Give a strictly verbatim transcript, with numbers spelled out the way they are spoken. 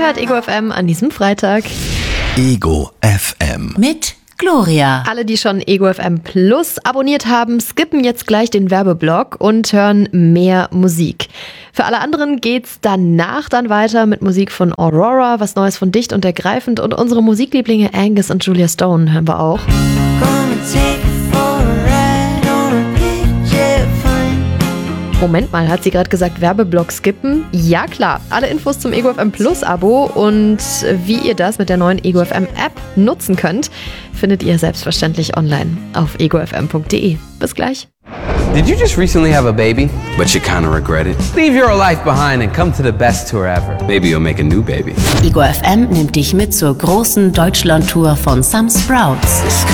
hört Ego F M an diesem Freitag. Ego F M. Mit Gloria. Alle, die schon Ego F M Plus abonniert haben, skippen jetzt gleich den Werbeblock und hören mehr Musik. Für alle anderen geht's danach dann weiter mit Musik von Aurora, was Neues von Dicht und Ergreifend und unsere Musiklieblinge Angus und Julia Stone hören wir auch. Moment mal, hat sie gerade gesagt Werbeblock skippen? Ja klar, alle Infos zum Ego F M Plus Abo und wie ihr das mit der neuen Ego F M App nutzen könnt, findet ihr selbstverständlich online auf ego f m punkt d e. Bis gleich. Did you just recently have a baby, but you kind of regret it? Leave your life behind and come to the best tour ever. Maybe you'll make a new baby. Ego F M nimmt dich mit zur großen Deutschland-Tour von Some Sprouts.